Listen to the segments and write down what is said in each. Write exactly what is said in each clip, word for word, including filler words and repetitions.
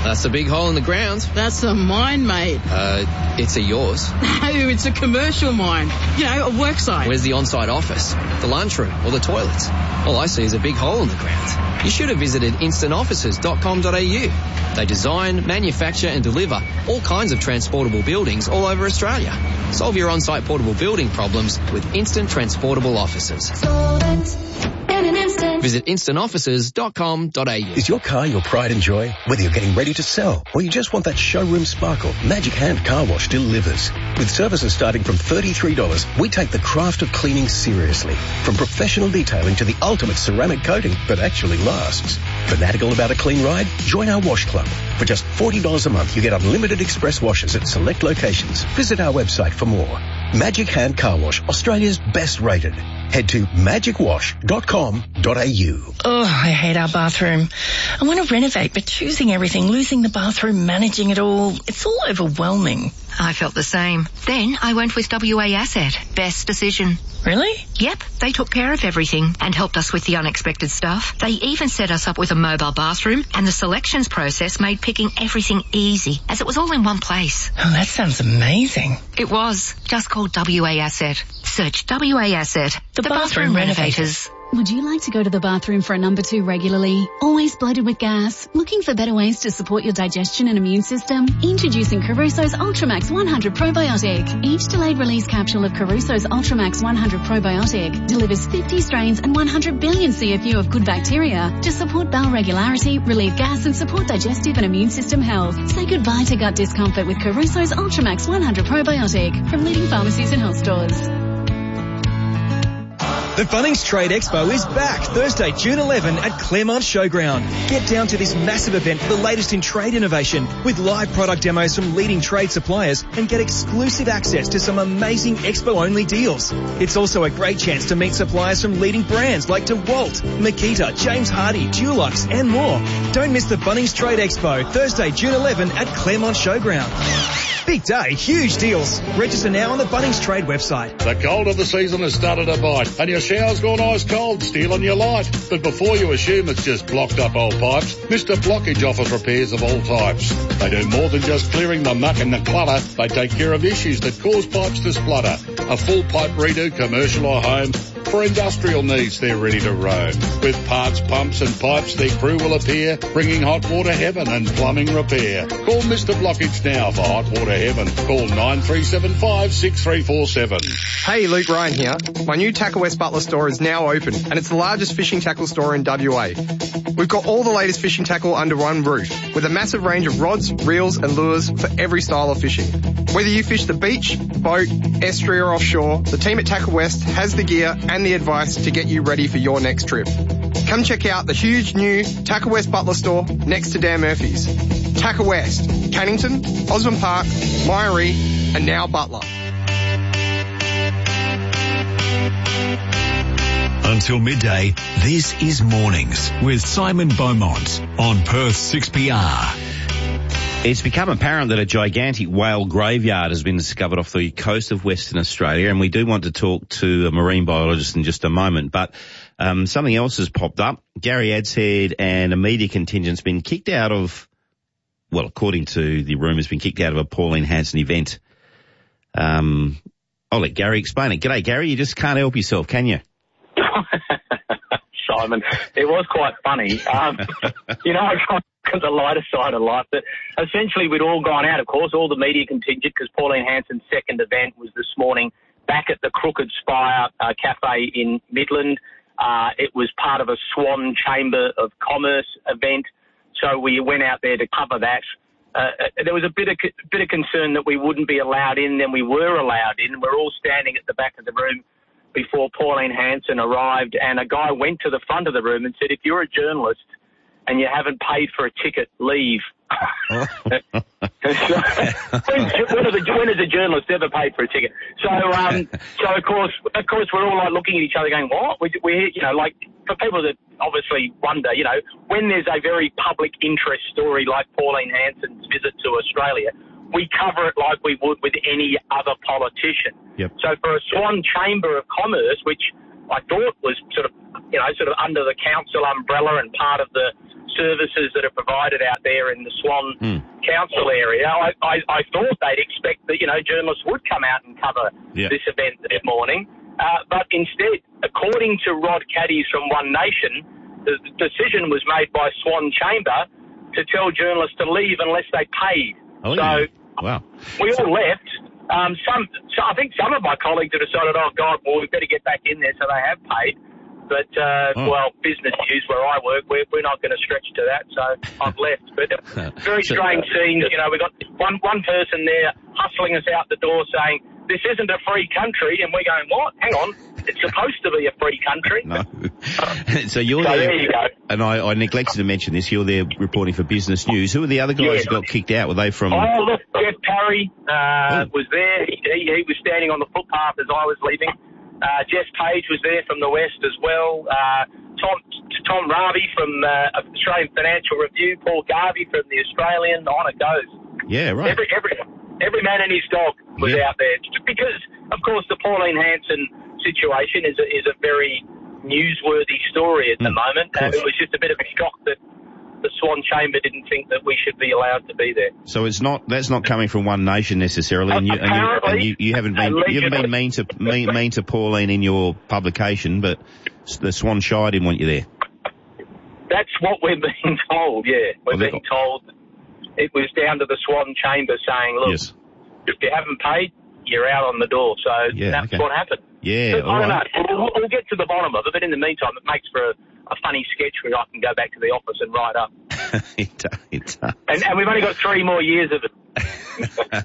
That's a big hole in the ground. That's a mine, mate. Uh, it's a yours. No, it's a commercial mine. You know, a work site. Where's the on-site office, the lunchroom, or the toilets? All I see is a big hole in the ground. You should have visited instant offices dot com dot a u. They design, manufacture and deliver all kinds of transportable buildings all over Australia. Solve your on-site portable building problems with Instant Transportable Offices. Visit instant offices dot com dot a u. Is your car your pride and joy? Whether you're getting ready to sell or you just want that showroom sparkle, Magic Hand Car Wash delivers. With services starting from thirty-three dollars, we take the craft of cleaning seriously. From professional detailing to the ultimate ceramic coating that actually lasts. Fanatical about a clean ride? Join our wash club. For just forty dollars a month, you get unlimited express washes at select locations. Visit our website for more. Magic Hand Car Wash, Australia's best rated. Head to magic wash dot com dot a u. Oh, I hate our bathroom. I want to renovate, but choosing everything, losing the bathroom, managing it all, it's all overwhelming. I felt the same. Then I went with W A Asset. Best decision. Really? Yep, they took care of everything and helped us with the unexpected stuff. They even set us up with a mobile bathroom, and the selections process made picking everything easy, as it was all in one place. Oh, that sounds amazing. It was. Just call W A Asset. Search W A Asset. The, the bathroom, bathroom renovators. renovators. Would you like to go to the bathroom for a number two regularly? Always bloated with gas? Looking for better ways to support your digestion and immune system? Introducing Caruso's Ultramax one hundred Probiotic. Each delayed release capsule of Caruso's Ultramax one hundred Probiotic delivers fifty strains and one hundred billion C F U of good bacteria to support bowel regularity, relieve gas and support digestive and immune system health. Say goodbye to gut discomfort with Caruso's Ultramax one hundred Probiotic from leading pharmacies and health stores. The Bunnings Trade Expo is back Thursday, June eleventh at Claremont Showground. Get down to this massive event for the latest in trade innovation with live product demos from leading trade suppliers and get exclusive access to some amazing expo-only deals. It's also a great chance to meet suppliers from leading brands like DeWalt, Makita, James Hardie, Dulux and more. Don't miss the Bunnings Trade Expo Thursday, June eleventh at Claremont Showground. Big day, huge deals. Register now on the Bunnings Trade website. The cold of the season has started to bite and your shower's gone ice cold, stealing your light. But before you assume it's just blocked up old pipes, Mister Blockage offers repairs of all types. They do more than just clearing the muck and the clutter. They take care of issues that cause pipes to splutter. A full pipe redo, commercial or home. For industrial needs, they're ready to roam. With parts, pumps and pipes, their crew will appear, bringing hot water heaven and plumbing repair. Call Mister Blockage now for hot water heaven. Call nine three seven five, six three four seven. Hey, Luke Ryan here. My new Tackle West Butler store is now open, and it's the largest fishing tackle store in W A. We've got all the latest fishing tackle under one roof, with a massive range of rods, reels and lures for every style of fishing. Whether you fish the beach, boat, estuary or offshore, the team at Tackle West has the gear and the advice to get you ready for your next trip. Come check out the huge new Tackle West Butler store next to Dan Murphy's. Tackle West, Cannington, Osborne Park, Myrie and now Butler. Until midday, this is Mornings with Simon Beaumont on Perth six P R. It's become apparent that a gigantic whale graveyard has been discovered off the coast of Western Australia, and we do want to talk to a marine biologist in just a moment. But um, something else has popped up. Gary Adshead and a media contingent's been kicked out of, well, according to the rumours, been kicked out of a Pauline Hanson event. Um, I'll let Gary explain it. G'day, Gary. You just can't help yourself, can you? Simon, it was quite funny. Um, you know, I can't look at the lighter side of life, but essentially we'd all gone out, of course, all the media contingent, because Pauline Hanson's second event was this morning back at the Crooked Spire uh, Cafe in Midland. Uh, it was part of a Swan Chamber of Commerce event, so we went out there to cover that. Uh, there was a bit of bit of concern that we wouldn't be allowed in, then we were allowed in. We're all standing at the back of the room before Pauline Hanson arrived, and a guy went to the front of the room and said, if you're a journalist and you haven't paid for a ticket, leave. so, when, when, are the, when has a journalist ever paid for a ticket? So, um, so of course, of course, we're all like looking at each other going, what? We, we, you know, like for people that obviously wonder, you know, when there's a very public interest story like Pauline Hanson's visit to Australia, we cover it like we would with any other politician. Yep. So for a Swan Chamber of Commerce, which I thought was sort of, you know, sort of under the council umbrella and part of the services that are provided out there in the Swan mm. Council area. I, I, I thought they'd expect that, you know, journalists would come out and cover yeah. this event this morning. Uh, but instead, according to Rod Caddies from One Nation, the decision was made by Swan Chamber to tell journalists to leave unless they paid. Oh, so yeah. Wow. we all left. Um, some, so I think some of my colleagues have decided, oh, God, well, we better get back in there, so they have paid. But, uh, oh. well, business news where I work, we're, we're not going to stretch to that, so I've left. But uh, very strange scenes. You know, we got one, one person there hustling us out the door saying, this isn't a free country, and we're going, what? Hang on. It's supposed to be a free country. No. so you're so there, there you go. And I, I neglected to mention this, you're there reporting for Business News. Who are the other guys yeah. who got kicked out? Were they from... Oh, look, Jeff Parry uh, was there. He, he was standing on the footpath as I was leaving. Uh, Jess Page was there from the West as well. Uh, Tom Tom Ravi from uh, Australian Financial Review. Paul Garvey from The Australian. On it goes. Yeah, right. Every every every man and his dog was yeah. out there because, of course, the Pauline Hanson situation is a, is a very newsworthy story at the mm, moment. And it was just a bit of a shock that the Swan Chamber didn't think that we should be allowed to be there. So it's not that's not coming from One Nation necessarily, and you, and you, and you, you haven't been you haven't been mean to mean, mean to Pauline in your publication, but the Swan Shire didn't want you there. That's what we're being told. Yeah, we're well, being told it was down to the Swan Chamber saying, look, yes. if you haven't paid, you're out on the door. So yeah, that's okay. what happened. Yeah, but, all I don't right. know. We'll, we'll get to the bottom of it, but in the meantime, it makes for a, a funny sketch where I can go back to the office and write up. it does, it does. And, and we've only got three more years of it.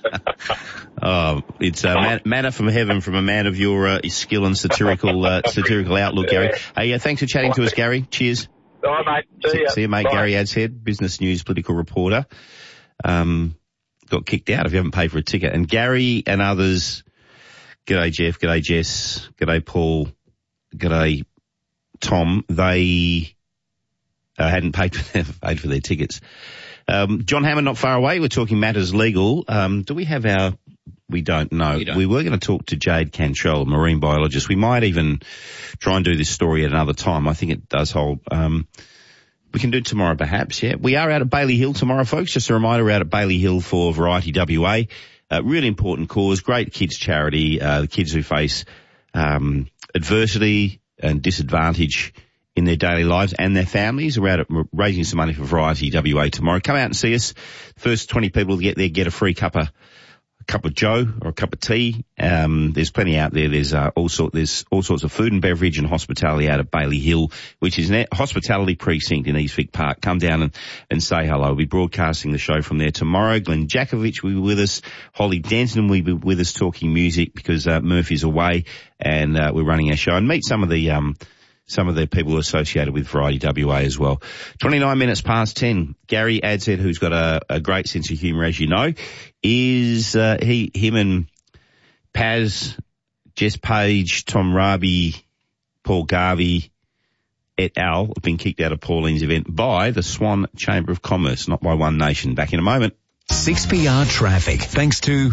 oh, it's a man, manna from heaven from a man of your uh, skill and satirical uh, satirical outlook, Gary. Hey, uh, thanks for chatting to us, Gary. Cheers. All right, mate. See, see, ya. see you, mate. Bye. Gary Adshead, Business News political reporter. Um, got kicked out if you haven't paid for a ticket. And Gary and others, g'day Jeff, g'day Jess, g'day Paul, g'day Tom, they uh, hadn't paid for, their, paid for their tickets. Um, John Hammond not far away. We're talking matters legal. Um, do we have our... We don't know. We, don't. we were going to talk to Jade Cantrell, marine biologist. We might even try and do this story at another time. I think it does hold. Um, we can do it tomorrow perhaps, yeah. We are out at Bailey Hill tomorrow, folks. Just a reminder, we're out at Bailey Hill for Variety W A. Uh, really important cause, great kids charity, uh, the kids who face um, adversity and disadvantage in their daily lives and their families. We're out at raising some money for Variety W A tomorrow. Come out and see us. First twenty people to get there get a free cup of cup of joe or a cup of tea. Um, there's plenty out there. There's, uh, all sort, there's all sorts of food and beverage and hospitality out at Bailey Hill, which is an hospitality precinct in East Vic Park. Come down and, and say hello. We'll be broadcasting the show from there tomorrow. Glenn Jakovich will be with us. Holly Denton will be with us talking music because, uh, Murphy's away and, uh, we're running our show and meet some of the, um, some of the people associated with Variety W A as well. twenty-nine minutes past ten. Gary Adshead, who's got a, a great sense of humour, as you know, is, uh, he, him and Paz, Jess Page, Tom Raby, Paul Garvey, et al. Have been kicked out of Pauline's event by the Swan Chamber of Commerce, not by One Nation. Back in a moment. six P R traffic, thanks to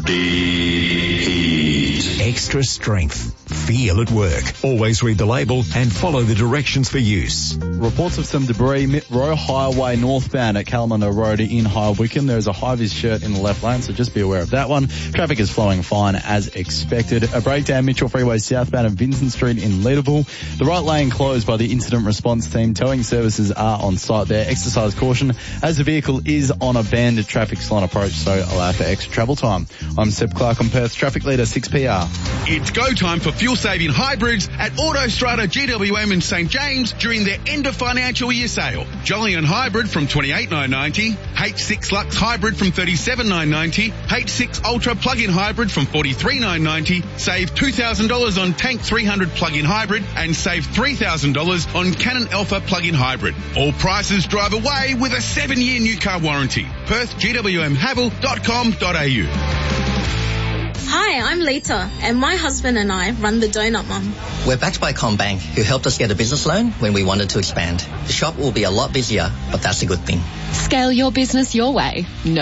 Heat. Extra strength. Feel at work. Always read the label and follow the directions for use. Reports of some debris, Mitt Rowe Highway northbound at Kalamunda Road in High Wycombe. There is a high-vis shirt in the left lane, so just be aware of that one. Traffic is flowing fine as expected. A breakdown, Mitchell Freeway southbound of Vincent Street in Leederville. The right lane closed by the incident response team. Towing services are on site there. Exercise caution as the vehicle is on a bend. Traffic slowing approach, so allow for extra travel time. I'm Seb Clark on Perth's Traffic Leader six P R. It's go time for fuel-saving hybrids at Autostrada G W M in St James during their end-of-financial year sale. Jolyon Hybrid from twenty-eight thousand nine hundred ninety dollars, H six Lux Hybrid from thirty-seven thousand nine hundred ninety dollars, H six Ultra Plug-in Hybrid from forty-three thousand nine hundred ninety dollars, save two thousand dollars on Tank three hundred Plug-in Hybrid and save three thousand dollars on Canon Alpha Plug-in Hybrid. All prices drive away with a seven-year new car warranty. Perth G W M Havel dot com dot a u. Hi, I'm Lita, and my husband and I run the Donut Mum. We're backed by CommBank, who helped us get a business loan when we wanted to expand. The shop will be a lot busier, but that's a good thing. Scale your business your way, no doubt.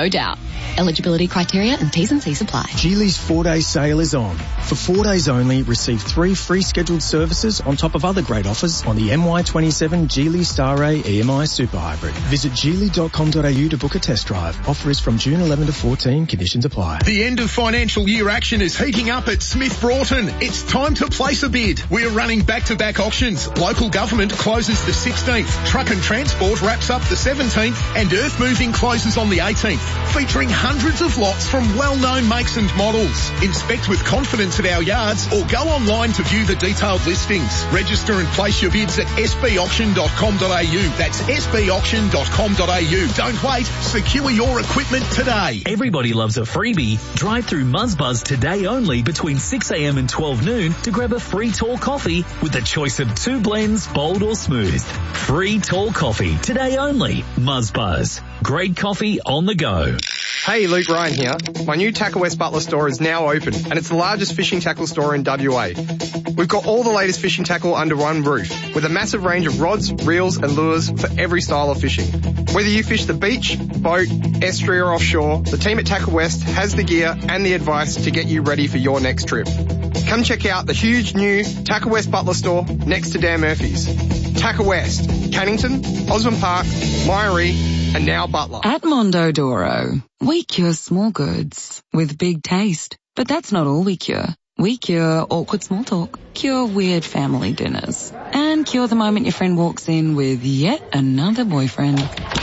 Eligibility criteria and T's and C's apply. Geely's four-day sale is on. For four days only, receive three free scheduled services on top of other great offers on the M Y twenty-seven Geely Star A E M I Super Hybrid. Visit geely dot com dot a u to book a test drive. Offer is from June eleventh to fourteen. Conditions apply. The end of financial year action is heating up at Smith Broughton. It's time to place a bid. We're running back-to-back auctions. Local government closes the sixteenth. Truck and transport wraps up the seventeenth. And earth moving closes on the eighteenth. Featuring hundreds of lots from well-known makes and models. Inspect with confidence at our yards or go online to view the detailed listings. Register and place your bids at s b auction dot com dot a u. That's s b auction dot com dot a u. Don't wait. Secure your equipment today. Everybody loves a freebie. Drive through Muzzbuzz today only between six a m and twelve noon to grab a free tall coffee with a choice of two blends, bold or smooth. Free tall coffee today only. Muzzbuzz. Great coffee on the go. Hey, Luke Ryan here. My new Tackle West Butler store is now open and it's the largest fishing tackle store in W A. We've got all the latest fishing tackle under one roof with a massive range of rods, reels and lures for every style of fishing. Whether you fish the beach, boat, estuary or offshore, the team at Tackle West has the gear and the advice to get you ready for your next trip. Come check out the huge new Tackle West Butler store next to Dan Murphy's. Tackle West, Cannington, Osborne Park, Myrie, and now Butler. At Mondodoro, we cure small goods with big taste. But that's not all we cure. We cure awkward small talk, cure weird family dinners, and cure the moment your friend walks in with yet another boyfriend.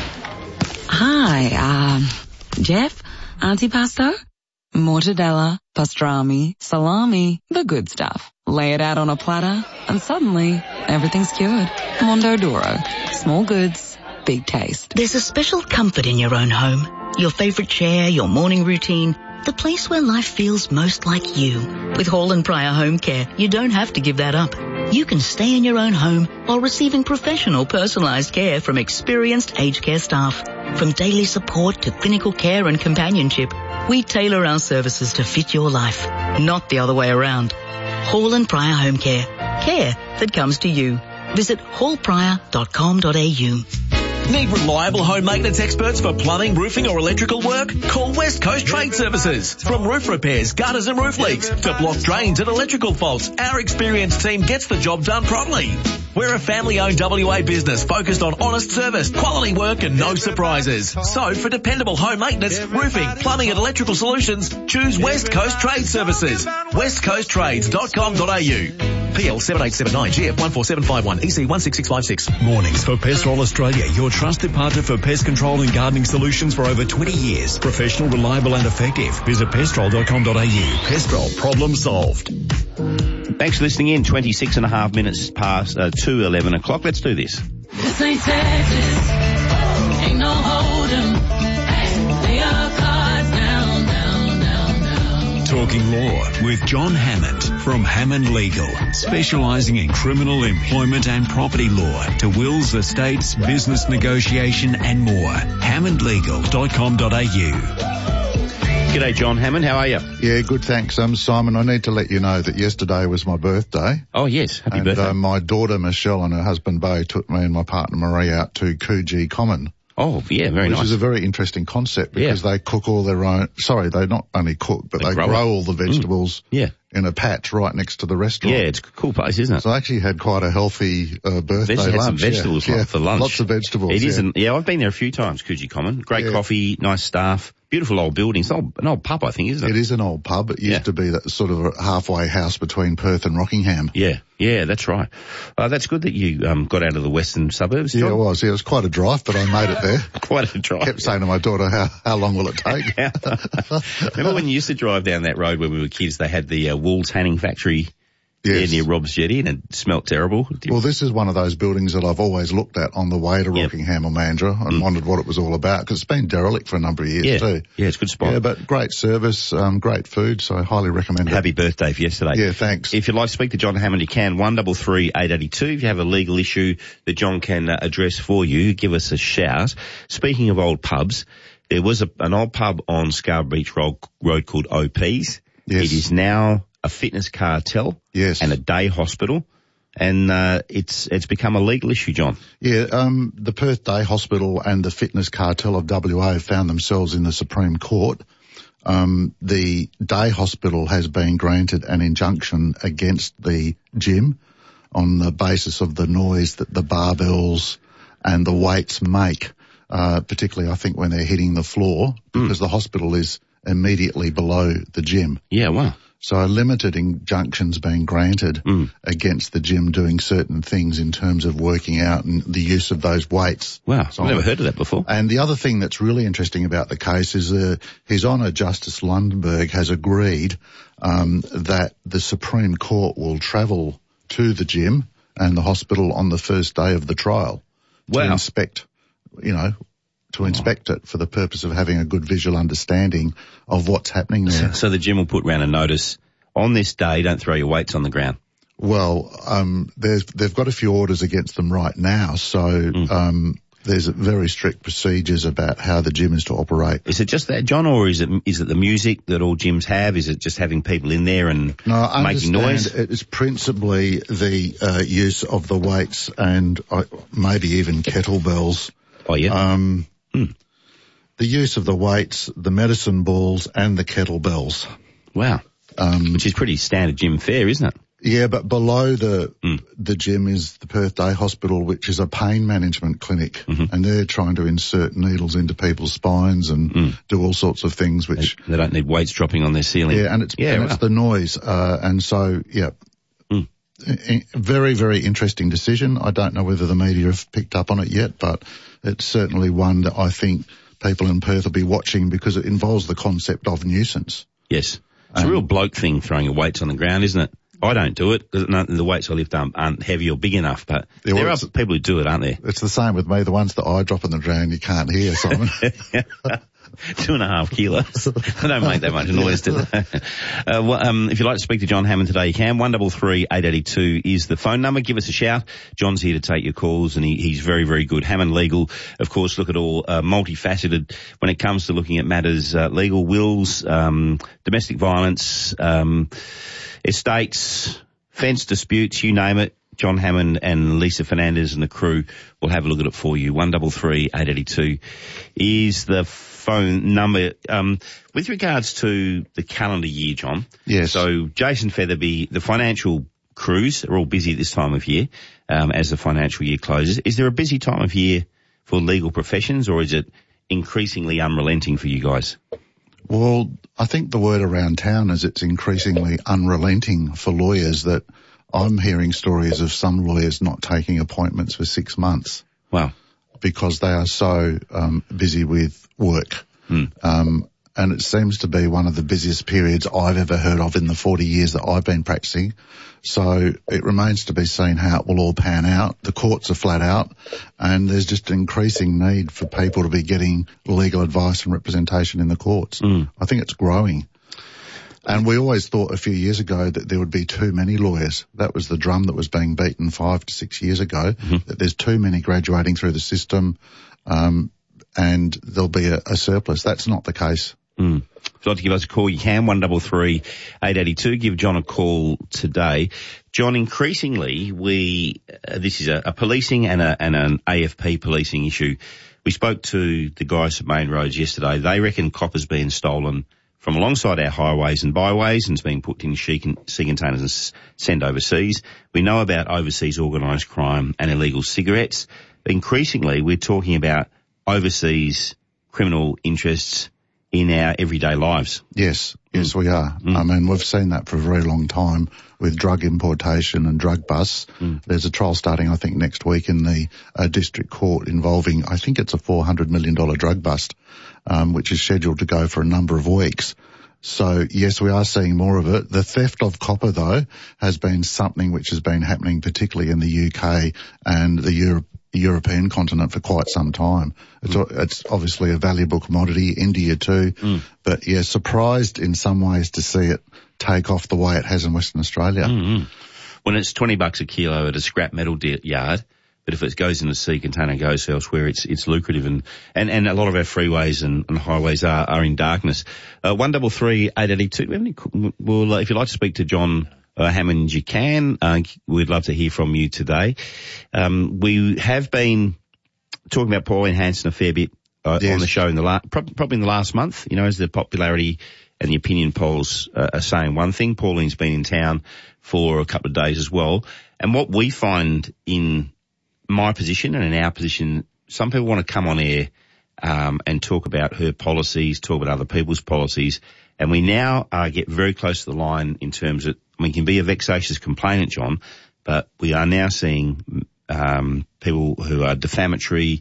Hi, um, Jeff, antipasto, mortadella, pastrami, salami, the good stuff. Lay it out on a platter, and suddenly everything's cured. Mondodoro, small goods, big taste. There's a special comfort in your own home. Your favorite chair, your morning routine, the place where life feels most like you. With Hall and Pryor Home Care, you don't have to give that up. You can stay in your own home while receiving professional personalised care from experienced aged care staff. From daily support to clinical care and companionship, we tailor our services to fit your life, not the other way around. Hall and Pryor Home Care. Care that comes to you. Visit hall pryor dot com dot a u. Need reliable home maintenance experts for plumbing, roofing or electrical work? Call West Coast Trade Services. From roof repairs, gutters and roof leaks to blocked drains and electrical faults, our experienced team gets the job done properly. We're a family-owned W A business focused on honest service, quality work and no surprises. So for dependable home maintenance, roofing, plumbing and electrical solutions, choose West Coast Trade Services. west coast trades dot com dot a u. P L seven eight seven nine, G F one four seven five one, E C one six six five six. Mornings for Pestrol Australia, your trusted partner for pest control and gardening solutions for over twenty years. Professional, reliable and effective. Visit pestrol dot com dot a u. Pestrol, problem solved. Thanks for listening in. twenty-six and a half minutes past uh, two eleven o'clock. Let's do this. This ain't Texas, ain't no hold'em. Lay our cards down, down, down, down. Talking Law with John Hammond from Hammond Legal, specialising in criminal, employment and property law to wills, estates, business negotiation and more. hammond legal dot com dot a u. G'day, John Hammond. How are you? Yeah, good, thanks. Um, Simon, I need to let you know that yesterday was my birthday. Oh, yes. Happy and, birthday. Uh, my daughter, Michelle, and her husband, Bo, took me and my partner, Marie, out to Coogee Common. Oh, yeah, very which nice. Which is a very interesting concept because yeah. they cook all their own, sorry, they not only cook, but they, they grow, grow all the vegetables. Mm. Yeah. In a patch right next to the restaurant. Yeah, it's a cool place, isn't it? So I actually had quite a healthy uh, birthday Had lunch. some vegetables yeah. yeah. for lunch. Lots of vegetables. It yeah. isn't. Yeah, I've been there a few times, Coogee Common. Great yeah. coffee, nice staff, beautiful old building. It's an old, an old pub, I think, isn't it? It is an old pub. It used yeah. to be that sort of a halfway house between Perth and Rockingham. Yeah, yeah, that's right. Uh, that's good that you um, got out of the western suburbs, John. Yeah, it was. Yeah, it was quite a drive, but I made it there. Quite a drive. Kept saying to my daughter, how, how long will it take? Remember when you used to drive down that road when we were kids, they had the uh, wool tanning factory yes. near Rob's Jetty and it smelt terrible? Well, this is one of those buildings that I've always looked at on the way to yep. Rockingham or Mandurah and mm. wondered what it was all about because it's been derelict for a number of years yeah. too. Yeah, it's a good spot. Yeah, but great service, um, great food, so I highly recommend it. Happy birthday for yesterday. Yeah, thanks. If you'd like to speak to John Hammond, you can, one three three, eight eight two. If you have a legal issue that John can uh, address for you, give us a shout. Speaking of old pubs, there was a, an old pub on Scarborough Beach Road, road called O P's. Yes. It is now a fitness cartel yes. and a day hospital. and uh, it's it's become a legal issue, John. Yeah, um, the Perth Day Hospital and the fitness cartel of W A have found themselves in the Supreme Court. Um, the Day Hospital has been granted an injunction against the gym on the basis of the noise that the barbells and the weights make, uh, particularly I think when they're hitting the floor, because mm. the hospital is immediately below the gym. Yeah, wow. So a limited injunction's been granted mm. against the gym doing certain things in terms of working out and the use of those weights. Wow, so I've never heard of that before. And the other thing that's really interesting about the case is uh, His Honour Justice Lundberg has agreed um, that the Supreme Court will travel to the gym and the hospital on the first day of the trial wow. to inspect, you know, to inspect it for the purpose of having a good visual understanding of what's happening there. So, so the gym will put round a notice, on this day, don't throw your weights on the ground. Well, um, there's, they've got a few orders against them right now, so mm. um, there's very strict procedures about how the gym is to operate. Is it just that, John, or is it is it the music that all gyms have? Is it just having people in there and no, I making noise? It's principally the uh, use of the weights and uh, maybe even kettlebells. Oh, yeah? Um, Hmm. The use of the weights, the medicine balls and the kettlebells. Wow. Um, Which is pretty standard gym fare, isn't it? Yeah, but below the mm. the gym is the Perth Day Hospital, which is a pain management clinic. Mm-hmm. And they're trying to insert needles into people's spines and mm. do all sorts of things which... They, they don't need weights dropping on their ceiling. Yeah, and it's, yeah, and wow. it's the noise. Uh, and so, yeah... Mm. Very, very interesting decision. I don't know whether the media have picked up on it yet, but it's certainly one that I think people in Perth will be watching because it involves the concept of nuisance. Yes. It's um, a real bloke thing, throwing your weights on the ground, isn't it? I don't do it. The weights I lift aren't, aren't heavy or big enough, but yeah, well, there are people who do it, aren't there? It's the same with me. The ones that I drop on the ground you can't hear, Simon. Two and a half kilos. They don't make that much noise, do they? Uh, well, um, if you'd like to speak to John Hammond today, you can. one three three, eight eight two is the phone number. Give us a shout. John's here to take your calls, and he, he's very, very good. Hammond Legal, of course, look at all uh, multifaceted when it comes to looking at matters uh, legal, wills, um, domestic violence, um, estates, fence disputes, you name it. John Hammond and Lisa Fernandez and the crew will have a look at it for you. one three three, eight eight two is the phone number. Um, with regards to the calendar year, John. Yes. So Jason Featherby, the financial crews are all busy at this time of year, um, as the financial year closes. Is there a busy time of year for legal professions, or is it increasingly unrelenting for you guys? Well, I think the word around town is it's increasingly unrelenting for lawyers. That I'm hearing stories of some lawyers not taking appointments for six months. Wow. Because they are so um, busy with work. Mm. Um, and it seems to be one of the busiest periods I've ever heard of in the forty years that I've been practicing. So it remains to be seen how it will all pan out. The courts are flat out, and there's just an increasing need for people to be getting legal advice and representation in the courts. Mm. I think it's growing. And we always thought a few years ago that there would be too many lawyers. That was the drum that was being beaten five to six years ago, mm-hmm. that there's too many graduating through the system, um, and there'll be a, a surplus. That's not the case. Mm. If you'd like to give us a call, you can, one three three, eight eight two. Give John a call today. John, increasingly, we, uh, this is a, a policing and, a, and an A F P policing issue. We spoke to the guys at Main Roads yesterday. They reckon copper's being stolen from alongside our highways and byways, and it's being put in sea containers and sent overseas. We know about overseas organised crime and illegal cigarettes. Increasingly, we're talking about overseas criminal interests in our everyday lives. Yes, yes mm. we are. Mm. I mean, we've seen that for a very long time with drug importation and drug busts. Mm. There's a trial starting, I think, next week in the uh, district court involving, I think it's a four hundred million dollars drug bust, um, which is scheduled to go for a number of weeks. So, yes, we are seeing more of it. The theft of copper, though, has been something which has been happening particularly in the U K and the Europe. European continent for quite some time. It's, mm. it's obviously a valuable commodity, India too, mm. but yeah, surprised in some ways to see it take off the way it has in Western Australia. Mm-hmm. When it's twenty bucks a kilo at a scrap metal de- yard, but if it goes in a sea container and goes elsewhere, it's it's lucrative, and, and, and a lot of our freeways and, and highways are, are in darkness. Uh, one three three, eight eight two. Well, uh, if you'd like to speak to John uh, Hammond, you can. Uh, we'd love to hear from you today. Um, we have been talking about Pauline Hanson a fair bit uh, yes. on the show in the la- pro- probably in the last month, you know, as the popularity and the opinion polls uh, are saying one thing. Pauline's been in town for a couple of days as well. And what we find in my position and in our position, some people want to come on air um, and talk about her policies, talk about other people's policies. And we now uh, get very close to the line in terms of, I mean, can be a vexatious complainant, John, but we are now seeing um, people who are defamatory,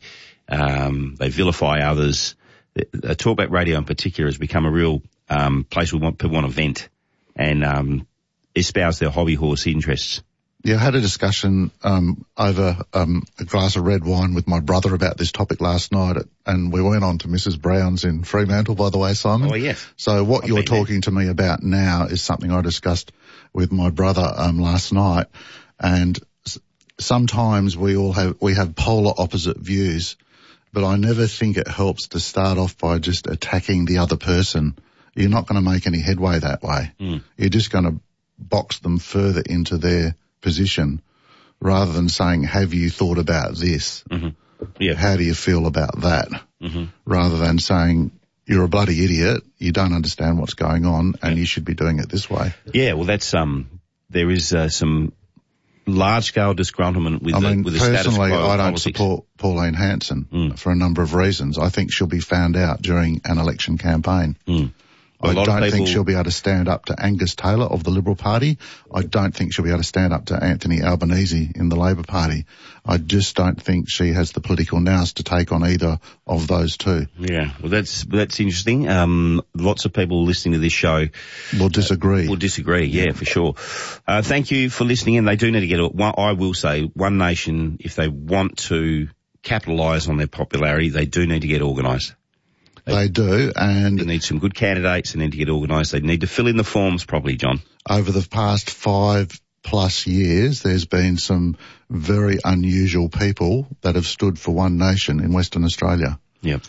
um, they vilify others. The Talkback Radio in particular has become a real um, place where people want to vent and um, espouse their hobby horse interests. Yeah, I had a discussion um, over um, a glass of red wine with my brother about this topic last night, and we went on to Missus Brown's in Fremantle, by the way, Simon. Oh, yes. So what I've you're talking to me about now is something I discussed with my brother um, last night, and s- sometimes we all have we have polar opposite views, but I never think it helps to start off by just attacking the other person. You're not going to make any headway that way. Mm. You're just going to box them further into their position rather than saying, have you thought about this? Mm-hmm. Yeah. How do you feel about that? Mm-hmm. Rather than saying, you're a bloody idiot, you don't understand what's going on, and yeah. you should be doing it this way. Yeah, well, that's, um, there is uh, some large-scale disgruntlement with I the, mean, with the status quo. personally, I don't politics. support Pauline Hanson mm. for a number of reasons. I think she'll be found out during an election campaign. Mm. I don't people... think she'll be able to stand up to Angus Taylor of the Liberal Party. I don't think she'll be able to stand up to Anthony Albanese in the Labor Party. I just don't think she has the political nous to take on either of those two. Yeah, well, that's that's interesting. Um, lots of people listening to this show will disagree. Uh, will disagree, yeah, for sure. Uh, thank you for listening, and they do need to get it. One, I will say, One Nation, if they want to capitalise on their popularity, they do need to get organised. They do, and they need some good candidates. They need to get organised. They need to fill in the forms properly, John. Over the past five plus years, there's been some very unusual people that have stood for One Nation in Western Australia. Yep.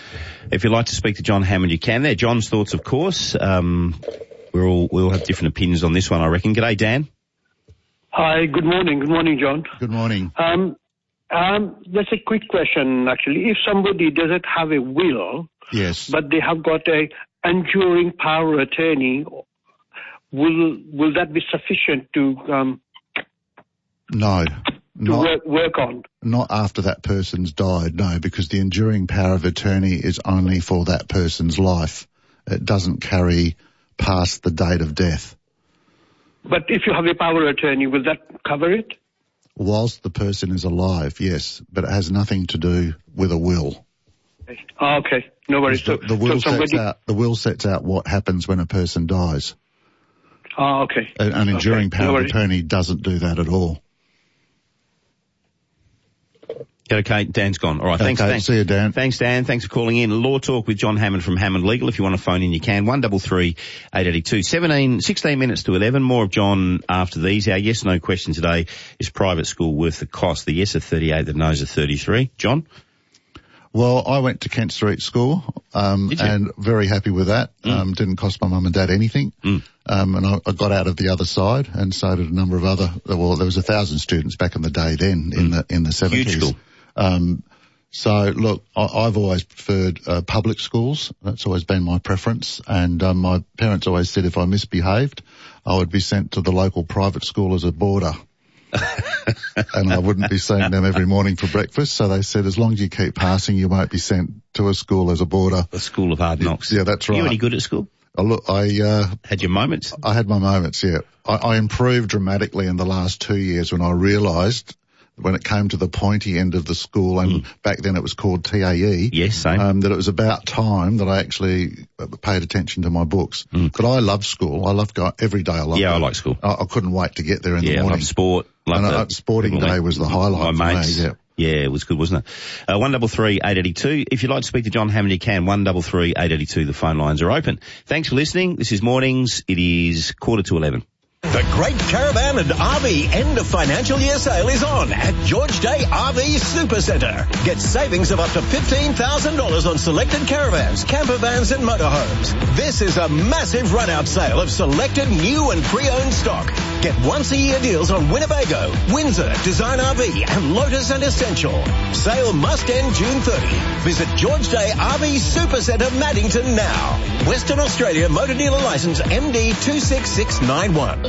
If you'd like to speak to John Hammond, you can. They're John's thoughts, of course. Um, we're all, we all have different opinions on this one, I reckon. G'day, Dan. Hi, good morning. Good morning, John. Good morning. Um, um, that's a quick question, actually. If somebody doesn't have a will, yes, but they have got a enduring power of attorney, will will that be sufficient to um no to not, work, work on? Not after that person's died, no, because the enduring power of attorney is only for that person's life. It doesn't carry past the date of death. But if you have a power of attorney, will that cover it? Whilst the person is alive, yes, but it has nothing to do with a will. Oh, okay, no worries. The, So, the will so somebody... sets out the will sets out what happens when a person dies. Oh, okay. An, an enduring okay. power no of attorney doesn't do that at all. Okay, Dan's gone. All right, thanks, okay, Dan. See you, Dan. Thanks, Dan. Thanks for calling in. Law Talk with John Hammond from Hammond Legal. If you want to phone in, you can. one double three eight eight two. seventeen, sixteen minutes to eleven. More of John after these. Our yes/no question today is private school worth the cost. The yes are thirty-eight, the no's are thirty-three. John? Well, I went to Kent Street School, um, and very happy with that. Mm. Um, didn't cost my mum and dad anything. Mm. Um, and I, I got out of the other side, and so did a number of other, well, there was a thousand students back in the day then, in Mm. the, in the seventies. Huge school. Um, so look, I, I've always preferred, uh, public schools. That's always been my preference. And, um, my parents always said if I misbehaved, I would be sent to the local private school as a boarder. And I wouldn't be seeing them every morning for breakfast. So they said, as long as you keep passing, you won't be sent to a school as a boarder. A school of hard knocks. Yeah, that's right. Were you any good at school? Oh, look, I, uh, had your moments. I had my moments, yeah. I, I improved dramatically in the last two years when I realised when it came to the pointy end of the school, and mm. back then it was called T A E. Yes, same. Um, that it was about time that I actually paid attention to my books. Mm. But I love school. I love going every day. I love Yeah, going. I like school. I, I couldn't wait to get there in yeah, the morning. I love sport. Love and the, uh, sporting day was the highlight my for mates. me, yeah. Yeah, it was good, wasn't it? Uh, one double three eight eighty two. If you'd like to speak to John Hammond, you can. One double three eight eighty two. The phone lines are open. Thanks for listening. This is Mornings. It is quarter to eleven. The Great Caravan and R V End of Financial Year Sale is on at George Day R V Supercentre. Get savings of up to fifteen thousand dollars on selected caravans, camper vans and motorhomes. This is a massive run-out sale of selected new and pre-owned stock. Get once-a-year deals on Winnebago, Windsor, Design R V and Lotus and Essential. Sale must end June thirtieth. Visit George Day R V Supercentre Maddington now. Western Australia Motor Dealer Licence M D two six six nine one.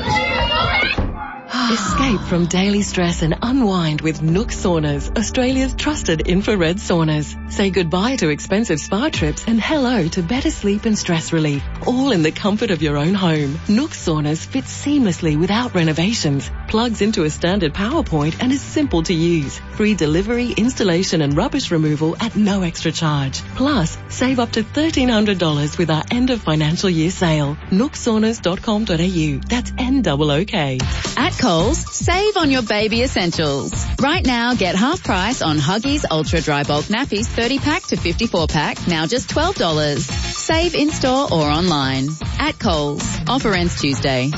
Escape from daily stress and unwind with Nook Saunas, Australia's trusted infrared saunas. Say goodbye to expensive spa trips and hello to better sleep and stress relief, all in the comfort of your own home. Nook Saunas fits seamlessly without renovations, plugs into a standard power point and is simple to use. Free delivery, installation and rubbish removal at no extra charge. Plus, save up to thirteen hundred dollars with our end of financial year sale. nook saunas dot com dot a u. That's N O O K. At Coles, save on your baby essentials. Right now, get half price on Huggies Ultra Dry Bulk Nappies thirty pack to fifty-four pack, now just twelve dollars. Save in-store or online. At Coles. Offer ends Tuesday.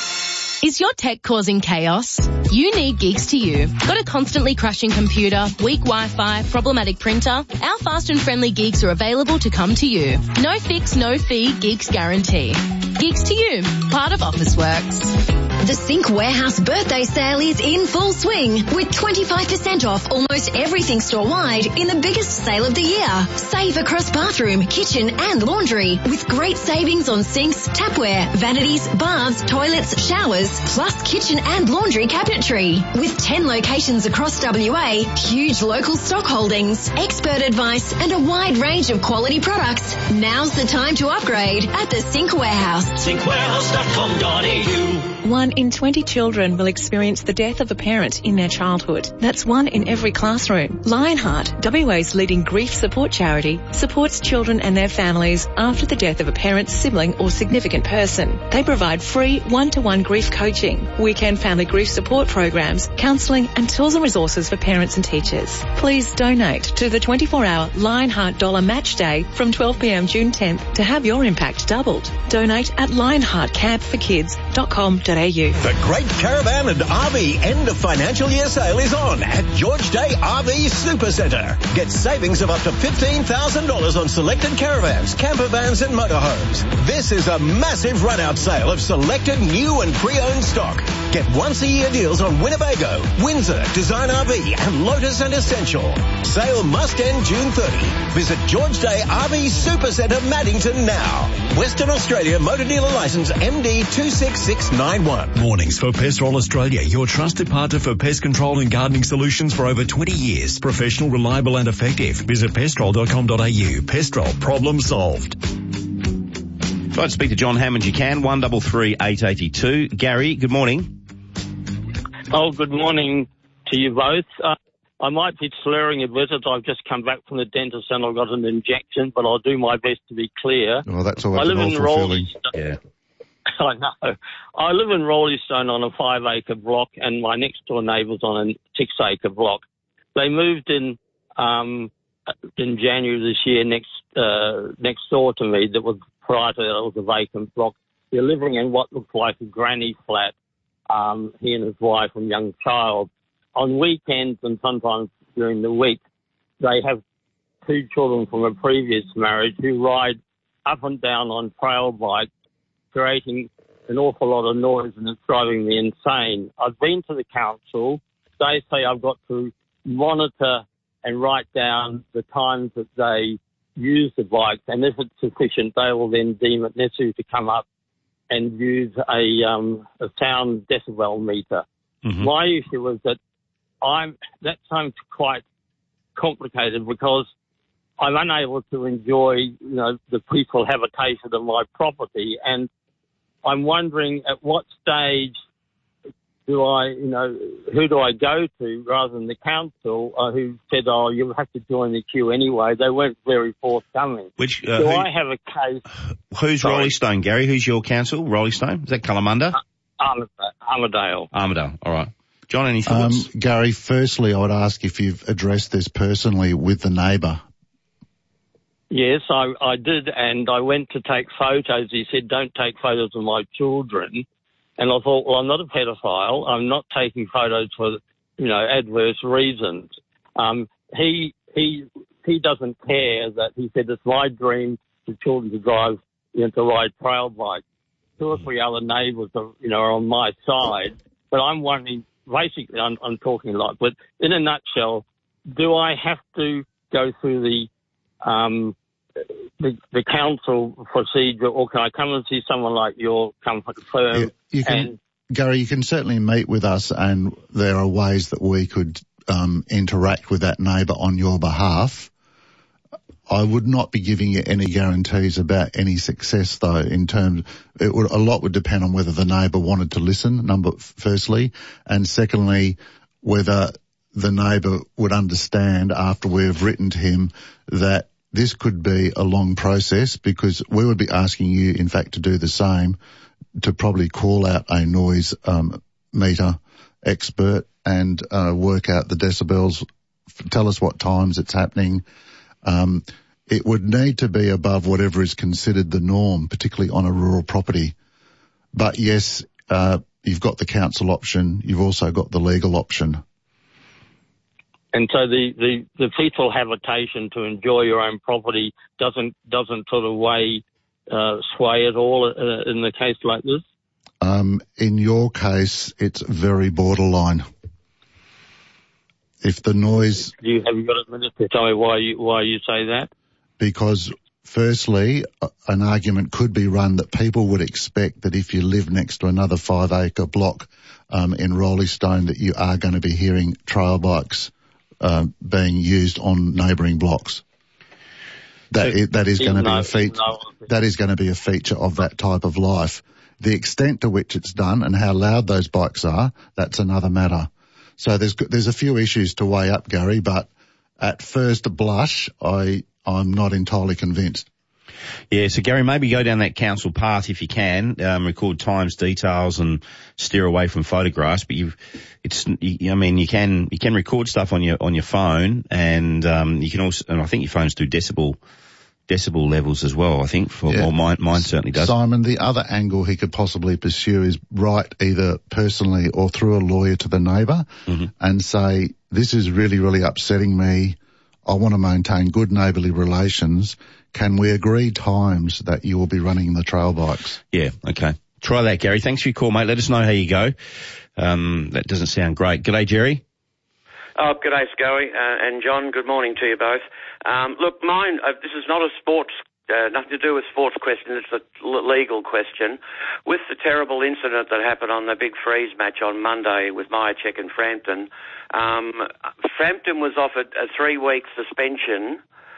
Is your tech causing chaos? You need Geeks to You. Got a constantly crashing computer, weak Wi-Fi, problematic printer? Our fast and friendly Geeks are available to come to you. No fix, no fee, Geeks guarantee. Geeks to You, part of Officeworks. The Sync Warehouse birthday sale is in full swing with twenty-five percent off almost everything store-wide in the biggest sale of the year. Save across bathroom, kitchen and laundry with great savings on sinks, tapware, vanities, baths, toilets, showers, plus kitchen and laundry cabinetry. With ten locations across W A, huge local stock holdings, expert advice and a wide range of quality products. Now's the time to upgrade at the Sync Warehouse. sync warehouse dot com dot a u. One in twenty children will experience the death of a parent in their childhood. That's one in every classroom. Lionheart, W A's leading grief support charity, supports children and their families after the death of a parent, sibling or significant person. They provide free one-to-one grief coaching, weekend family grief support programs, counselling and tools and resources for parents and teachers. Please donate to the twenty-four hour Lionheart Dollar Match Day from twelve p m June tenth to have your impact doubled. Donate at lionheart camp for kids dot com dot a u. The Great Caravan and R V End of Financial Year Sale is on at George Day R V Supercentre. Get savings of up to fifteen thousand dollars on selected caravans, camper vans and motorhomes. This is a massive run-out sale of selected new and pre-owned stock. Get once-a-year deals on Winnebago, Windsor, Design R V and Lotus and Essential. Sale must end June thirtieth. Visit George Day R V Supercentre Maddington now. Western Australia Motor Dealer Licence M D two six six nine one. Mornings for Pestrol Australia, your trusted partner for pest control and gardening solutions for over twenty years. Professional, reliable and effective. Visit pestrol dot com dot a u. Pestrol, problem solved. If I'd like to speak to John Hammond, you can. one three three, eight eight two. Gary, good morning. Oh, good morning to you both. Uh, I might be slurring a bit as I've just come back from the dentist and I've got an injection, but I'll do my best to be clear. Well, that's always I live an in awful feeling. Yeah. I know. I live in Rawleystone on a five-acre block, and my next-door neighbour's on a six-acre block. They moved in um, in January this year next uh, next door to me. That was prior to that, it was a vacant block. They're living in what looks like a granny flat. Um, he and his wife and young child. On weekends and sometimes during the week, they have two children from a previous marriage who ride up and down on trail bikes, creating an awful lot of noise, and it's driving me insane. I've been to the council. They say I've got to monitor and write down the times that they use the bikes, and if it's sufficient, they will then deem it necessary to come up and use a, um, a sound decibel meter. Mm-hmm. My issue is that I'm that sounds quite complicated because I'm unable to enjoy, you know, the peaceful habitation of my property, and I'm wondering at what stage do I, you know, who do I go to rather than the council uh, who said, oh, you'll have to join the queue anyway. They weren't very forthcoming. Which, uh, do who, I have a case? Who's Sorry. Rawleystone, Gary? Who's your council? Rawleystone? Is that Kalamunda? Uh, Armadale. Armadale, all right. John, any Um, thoughts? Gary, firstly, I would ask if you've addressed this personally with the neighbour. Yes, I, I did, and I went to take photos. He said, don't take photos of my children. And I thought, well, I'm not a pedophile. I'm not taking photos for, you know, adverse reasons. Um, he he he doesn't care that he said it's my dream for children to drive, you know, to ride trail bikes. two or three other neighbours are, you know, are on my side. But I'm wondering, basically, I'm, I'm talking a lot, but in a nutshell, do I have to go through the, um, the, the council procedure, or can I come and see someone like your comfort firm? Yeah, you can, and, Gary, you can certainly meet with us, and there are ways that we could um, interact with that neighbour on your behalf. I would not be giving you any guarantees about any success, though. In terms, it would, a lot would depend on whether the neighbour wanted to listen. Number firstly, and secondly, whether the neighbour would understand after we've written to him that this could be a long process, because we would be asking you, in fact, to do the same, to probably call out a noise um, meter expert and uh, work out the decibels, tell us what times it's happening. Um, it would need to be above whatever is considered the norm, particularly on a rural property. But yes, uh, you've got the council option. You've also got the legal option. And so the, the, the peaceful habitation to enjoy your own property doesn't doesn't sort of weigh, uh, sway at all uh, in the case like this? Um, in your case, it's very borderline. If the noise... Do you, have you got a minute to tell me why you, why you say that? Because firstly, an argument could be run that people would expect that if you live next to another five acre block um, in Roleystone, that you are going to be hearing trail bikes um, being used on neighbouring blocks. That, so, is, that is going to be a feature. That is going to be a feature of that type of life. The extent to which it's done and how loud those bikes are, that's another matter. So there's there's a few issues to weigh up, Gary, but at first blush, I, I'm not entirely convinced. Yeah, so Gary, maybe go down that council path if you can, um, record times, details, and steer away from photographs. But you've, it's, you, I mean, you can you can record stuff on your on your phone, and um, you can also, and I think your phones do decibel decibel levels as well. I think for yeah. well, mine mine certainly does. Simon, the other angle he could possibly pursue is write either personally or through a lawyer to the neighbour mm-hmm. and say, this is really really upsetting me. I want to maintain good neighbourly relations. Can we agree times that you will be running the trail bikes? Yeah, okay. Try that, Gary. Thanks for your call, mate. Let us know how you go. Um, that doesn't sound great. G'day, Jerry. Oh, g'day, Scully, uh, and John. Good morning to you both. Um, look, mine, uh, this is not a sports, uh, nothing to do with sports question. It's a l- legal question. With the terrible incident that happened on the Big Freeze match on Monday with Myercheck and Frampton, um, Frampton was offered a three-week suspension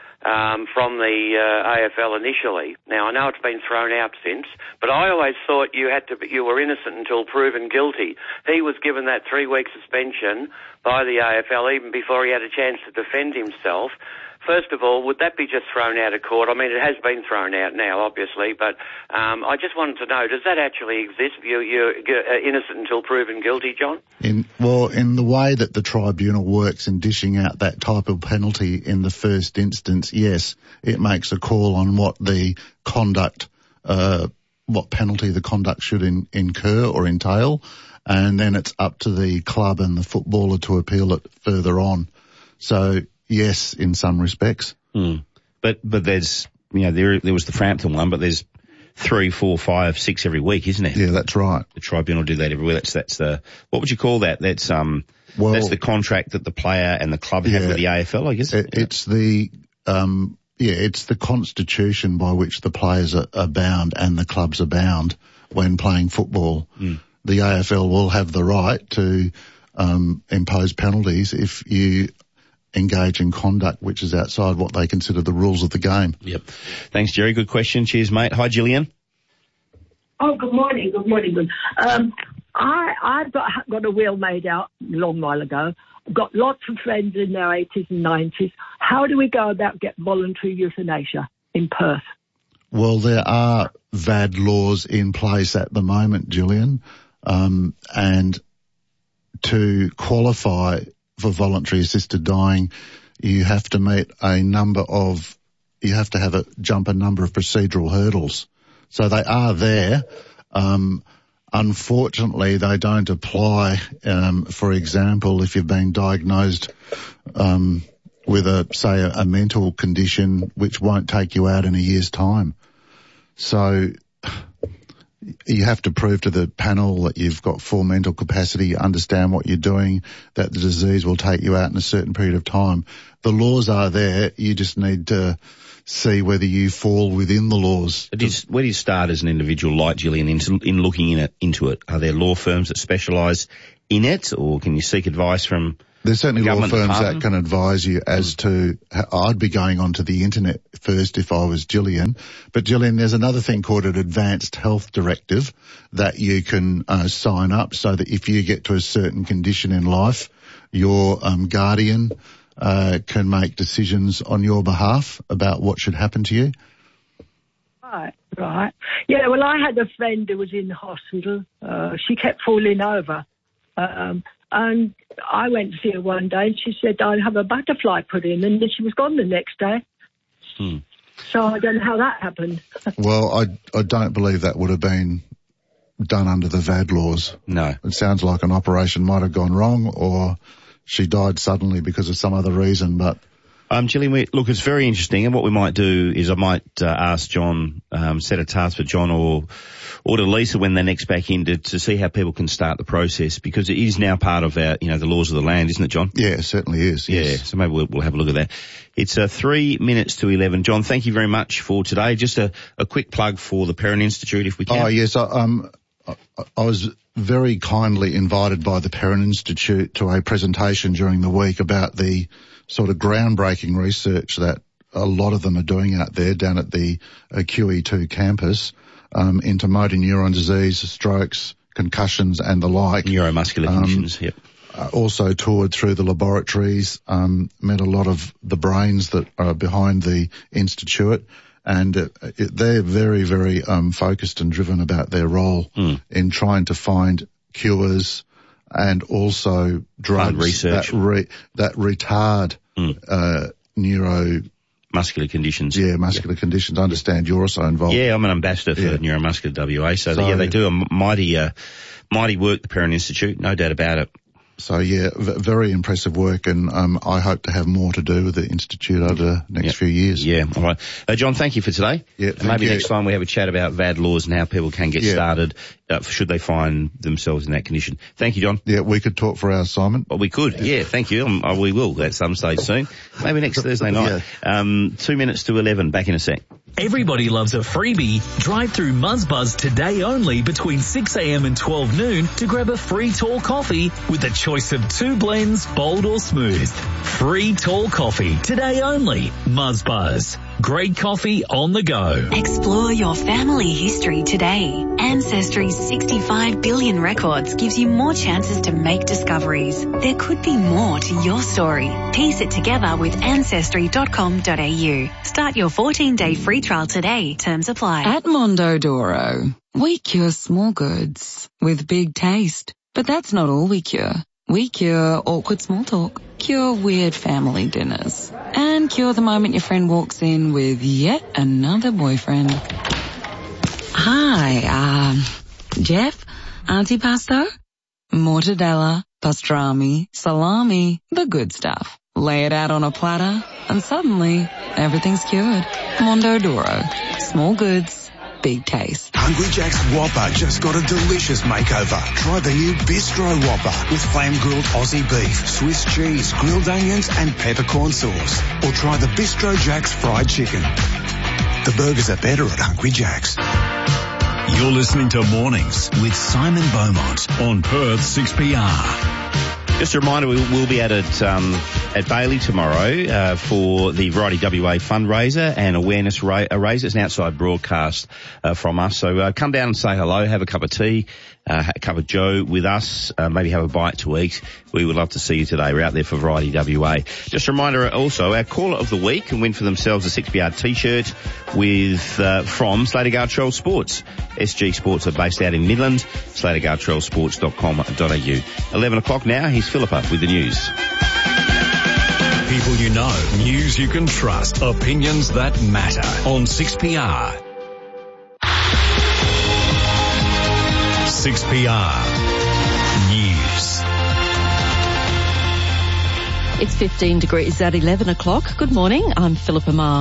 Um, from the uh, A F L initially. Now, I know it's been thrown out since, but I always thought you had to be, you were innocent until proven guilty. He was given that three-week suspension by the A F L even before he had a chance to defend himself. First of all, would that be just thrown out of court? I mean, it has been thrown out now, obviously, but um, I just wanted to know, does that actually exist? You, you're innocent until proven guilty, John? In, well, in the way that the tribunal works in dishing out that type of penalty in the first instance, yes, it makes a call on what the conduct, uh, what penalty the conduct should in, incur or entail, and then it's up to the club and the footballer to appeal it further on. So, yes, in some respects. Mm. But but there's, you know, there there was the Frampton one, but there's three, four, five, six every week, isn't it? Yeah, that's right. The tribunal do that every week. That's that's the, what would you call that? That's um well, that's the contract that the player and the club yeah, have with the A F L, I guess. It, yeah. It's the um yeah, it's the constitution by which the players are, are bound and the clubs are bound when playing football. Mm. The A F L will have the right to um impose penalties if you engage in conduct which is outside what they consider the rules of the game. Yep. Thanks, Jerry. Good question. Cheers, mate. Hi, Gillian. Oh, good morning. Good morning. Good. Um, I I've got got a will made out a long while ago. Got lots of friends in their eighties and nineties. How do we go about get voluntary euthanasia in Perth? Well, there are V A D laws in place at the moment, Gillian, um, and to qualify for voluntary assisted dying, you have to meet a number of, you have to have a jump a number of procedural hurdles. So they are there. Um, unfortunately, they don't apply. Um, for example, if you've been diagnosed um, with a, say, a, a mental condition which won't take you out in a year's time. So you have to prove to the panel that you've got full mental capacity, understand what you're doing, that the disease will take you out in a certain period of time. The laws are there. You just need to see whether you fall within the laws. But is, where do you start as an individual like Gillian in, in looking in it, into it? Are there law firms that specialise in it, or can you seek advice from There's certainly law government firms department? that can advise you as to, I'd be going onto the internet first if I was Gillian. But Gillian, there's another thing called an Advanced Health Directive that you can uh, sign up so that if you get to a certain condition in life, your um, guardian uh, can make decisions on your behalf about what should happen to you. Right, right. Yeah, well, I had a friend who was in the hospital. Uh, she kept falling over. Um, and I went to see her one day and she said, I'll have a butterfly put in, and then she was gone the next day. Hmm. So I don't know how that happened. Well, I, I don't believe that would have been done under the V A D laws. No. It sounds like an operation might have gone wrong, or she died suddenly because of some other reason, but... Um, Gillian, we, look, it's very interesting, and what we might do is I might uh, ask John, um, set a task for John or or to Lisa when they're next back in to, to see how people can start the process, because it is now part of our, you know, the laws of the land, isn't it, John? Yeah, it certainly is. Yeah, Yes. so maybe we'll, we'll have a look at that. It's uh, three minutes to eleven. John, thank you very much for today. Just a, a quick plug for the Perrin Institute, if we can. Oh, yes. I, um, I, I was very kindly invited by the Perrin Institute to a presentation during the week about the sort of groundbreaking research that a lot of them are doing out there down at the uh, Q E two campus um, into motor neuron disease, strokes, concussions and the like. Neuromuscular Um, conditions, yep. Uh, also toured through the laboratories, um, met a lot of the brains that are behind the institute, and uh, it, they're very, very um, focused and driven about their role Mm. in trying to find cures and also drugs research. that re, that retard Mm. uh, neuro muscular conditions. Yeah, muscular conditions. I understand you're also involved. Yeah, I'm an ambassador for Yeah. Neuromuscular W A, so, So- yeah, they do a mighty, uh, mighty work, the Perrin Institute, no doubt about it. So yeah, v- very impressive work, and um, I hope to have more to do with the institute over the next Yep. few years. Yeah, all right. Uh, John, thank you for today. Yeah, And thank maybe you. next time we have a chat about V A D laws and how people can get Yeah. started uh, should they find themselves in that condition. Thank you, John. Yeah, we could talk for hours, Simon. Well, we could. Yeah, thank you. Um, uh, we will at some stage soon. Maybe next Thursday night. Um, two minutes to eleven. Back in a sec. Everybody loves a freebie. Drive through Muzzbuzz today only between six a.m. and twelve noon to grab a free tall coffee with a choice of two blends, bold or smooth. Free tall coffee today only. Muzzbuzz. Great coffee on the go. Explore your family history today. Ancestry's sixty-five billion records gives you more chances to make discoveries. There could be more to your story. Piece it together with ancestry dot com dot a u. Start your fourteen-day free trial today. Terms apply. At Mondodoro, we cure small goods with big taste. But that's not all we cure. We cure awkward small talk, cure weird family dinners, and cure the moment your friend walks in with yet another boyfriend. Hi, um, Jeff, antipasto, mortadella, pastrami, salami, the good stuff. Lay it out on a platter, and suddenly everything's cured. Mondodoro, small goods, big taste. Hungry Jack's Whopper just got a delicious makeover. Try the new Bistro Whopper with flame-grilled Aussie beef, Swiss cheese, grilled onions and peppercorn sauce. Or try the Bistro Jack's fried chicken. The burgers are better at Hungry Jack's. You're listening to Mornings with Simon Beaumont on Perth six P R. Just a reminder, we will be at it, um, at Bailey tomorrow uh, for the Variety W A fundraiser and awareness ra- uh, raise. It's an outside broadcast uh, from us. So uh, come down and say hello, have a cup of tea, uh, have a cup of joe with us, uh, maybe have a bite to eat. We would love to see you today. We're out there for Variety W A. Just a reminder also, our caller of the week can win for themselves a six P R t-shirt with uh, from Slater Gartrell Sports. S G Sports are based out in Midland. slater gartrell sports dot com dot a u. eleven o'clock now. Here's Philippa with the news. People you know, news you can trust, opinions that matter on six P R. six P R News. It's fifteen degrees at eleven o'clock. Good morning. I'm Philippa Marr.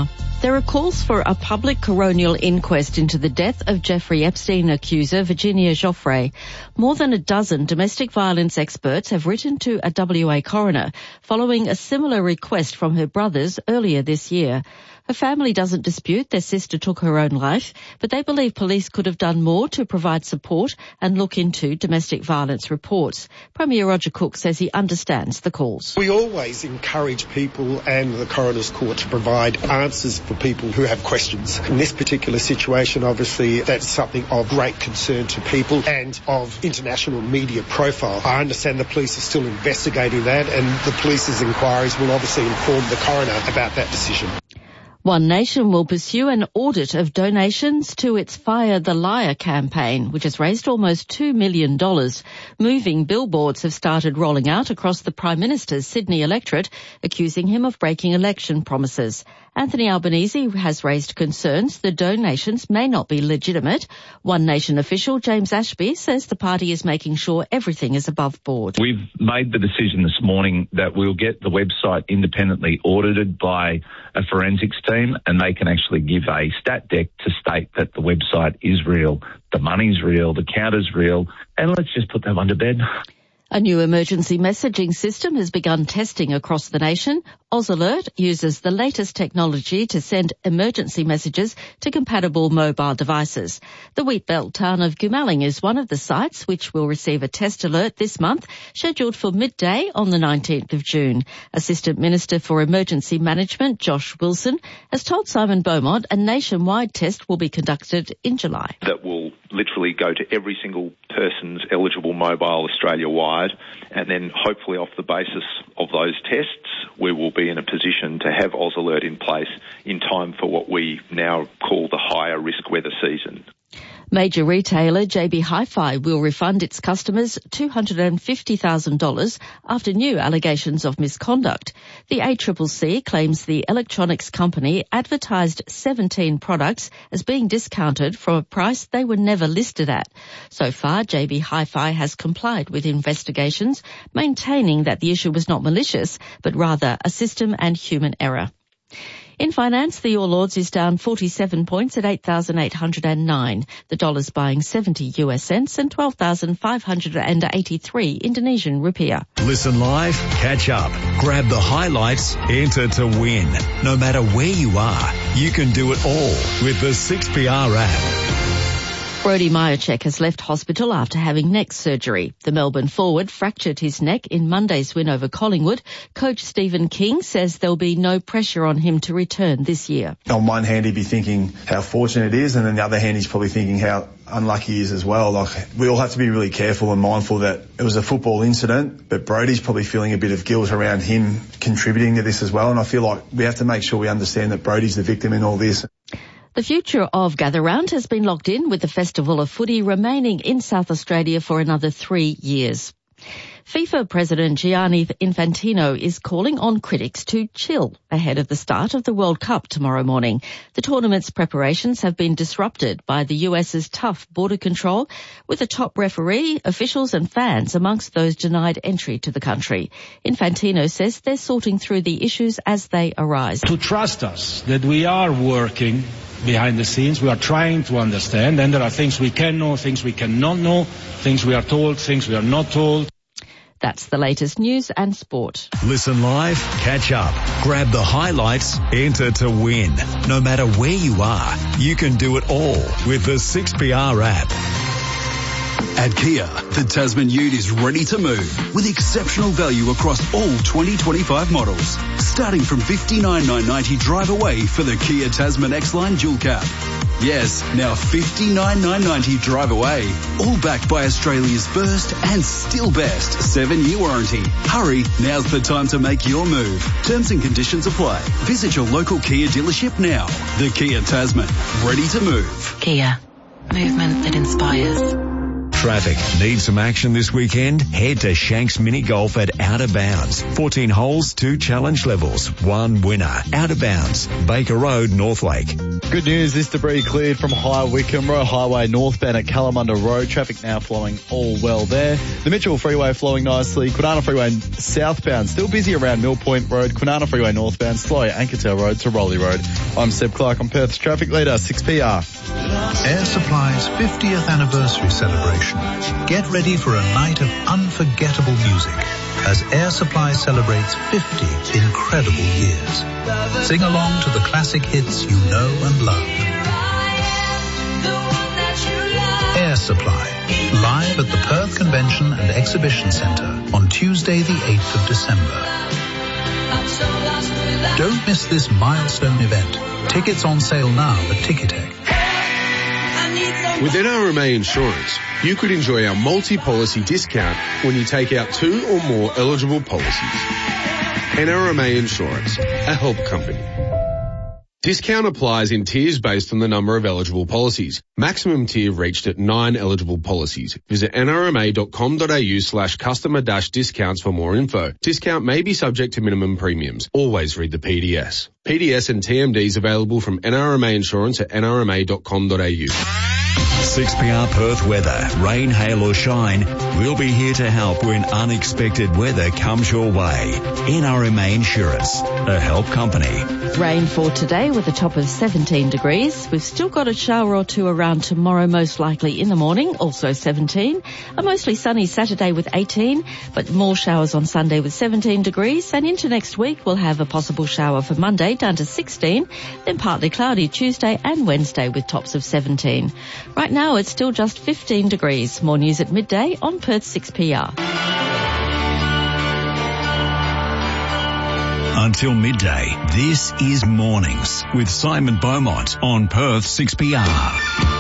There are calls for a public coronial inquest into the death of Jeffrey Epstein accuser Virginia Giuffre. More than a dozen domestic violence experts have written to a W A coroner following a similar request from her brothers earlier this year. Her family doesn't dispute their sister took her own life, but they believe police could have done more to provide support and look into domestic violence reports. Premier Roger Cook says he understands the calls. We always encourage people and the Coroner's Court to provide answers for people who have questions. In this particular situation, obviously, that's something of great concern to people and of international media profile. I understand the police are still investigating that, and the police's inquiries will obviously inform the coroner about that decision. One Nation will pursue an audit of donations to its Fire the Liar campaign, which has raised almost two million dollars. Moving billboards have started rolling out across the Prime Minister's Sydney electorate, accusing him of breaking election promises. Anthony Albanese has raised concerns the donations may not be legitimate. One Nation official James Ashby says the party is making sure everything is above board. We've made the decision this morning that we'll get the website independently audited by a forensics team, and they can actually give a stat deck to state that the website is real, the money's real, the count is real, and let's just put that one to bed. A new emergency messaging system has begun testing across the nation. AusAlert uses the latest technology to send emergency messages to compatible mobile devices. The wheatbelt town of Goomalling is one of the sites which will receive a test alert this month, scheduled for midday on the nineteenth of June. Assistant Minister for Emergency Management Josh Wilson has told Simon Beaumont a nationwide test will be conducted in July. That will literally go to every single person's eligible mobile Australia-wide, and then hopefully off the basis of those tests, we will be in a position to have AusAlert in place in time for what we now call the higher risk weather season. Major retailer J B Hi-Fi will refund its customers two hundred fifty thousand dollars after new allegations of misconduct. The A C C C claims the electronics company advertised seventeen products as being discounted from a price they were never listed at. So far, J B Hi-Fi has complied with investigations, maintaining that the issue was not malicious, but rather a system and human error. In finance, the All Ords is down forty-seven points at eight thousand eight hundred nine. The dollar's buying seventy U S cents and twelve thousand five hundred eighty-three Indonesian rupiah. Listen live, catch up, grab the highlights, enter to win. No matter where you are, you can do it all with the six P R app. Brody Mihocek has left hospital after having neck surgery. The Melbourne forward fractured his neck in Monday's win over Collingwood. Coach Stephen King says there'll be no pressure on him to return this year. On one hand, he'd be thinking how fortunate it is, and on the other hand, he's probably thinking how unlucky he is as well. Like, we all have to be really careful and mindful that it was a football incident, but Brody's probably feeling a bit of guilt around him contributing to this as well, and I feel like we have to make sure we understand that Brody's the victim in all this. The future of Gather Round has been locked in, with the Festival of Footy remaining in South Australia for another three years. FIFA President Gianni Infantino is calling on critics to chill ahead of the start of the World Cup tomorrow morning. The tournament's preparations have been disrupted by the US's tough border control, with a top referee, officials and fans amongst those denied entry to the country. Infantino says they're sorting through the issues as they arise. To trust us that we are working behind the scenes, we are trying to understand, and there are things we can know, things we cannot know, things we are told, things we are not told. That's the latest news and sport. Listen live, catch up, grab the highlights, enter to win. No matter where you are, you can do it all with the six P R app. At Kia, the Tasman Ute is ready to move with exceptional value across all twenty twenty-five models. Starting from fifty-nine thousand nine hundred ninety drive away for the Kia Tasman X-Line Dual Cab. Yes, now fifty-nine thousand nine hundred ninety drive away. All backed by Australia's first and still best seven-year warranty. Hurry, now's the time to make your move. Terms and conditions apply. Visit your local Kia dealership now. The Kia Tasman, ready to move. Kia, movement that inspires. traffic. Need some action this weekend? Head to Shanks Mini Golf at Outer Bounds. fourteen holes, two challenge levels, one winner. Outer Bounds, Baker Road, Northlake. Good news, this debris cleared from High Wycombe Road Highway northbound at Kalamunda Road. Traffic now flowing all well there. The Mitchell Freeway flowing nicely. Kwinana Freeway southbound still busy around Mill Point Road. Kwinana Freeway northbound slow Anchortail Road to Rowley Road. I'm Seb Clark on Perth's Traffic Leader, six P R. Air Supply's fiftieth anniversary celebration. Get ready for a night of unforgettable music as Air Supply celebrates fifty incredible years. Sing along to the classic hits you know and love. Air Supply, live at the Perth Convention and Exhibition Centre on Tuesday the eighth of December. Don't miss this milestone event. Tickets on sale now at Ticketek. With N R M A Insurance, you could enjoy our multi-policy discount when you take out two or more eligible policies. N R M A Insurance, a help company. Discount applies in tiers based on the number of eligible policies. Maximum tier reached at nine eligible policies. Visit nrma.com.au slash customer dash discounts for more info. Discount may be subject to minimum premiums. Always read the P D S. P D S and T M Ds available from N R M A Insurance at n r m a dot com dot a u. six P R Perth weather. Rain, hail or shine, we'll be here to help when unexpected weather comes your way. N R M A Insurance, a help company. Rain for today with a top of seventeen degrees. We've still got a shower or two around tomorrow, most likely in the morning, also seventeen. A mostly sunny Saturday with eighteen, but more showers on Sunday with seventeen degrees. And into next week, we'll have a possible shower for Monday down to sixteen, then partly cloudy Tuesday and Wednesday with tops of seventeen. Right now, it's still just fifteen degrees. More news at midday on Perth six P R. Until midday, this is Mornings with Simon Beaumont on Perth six P R.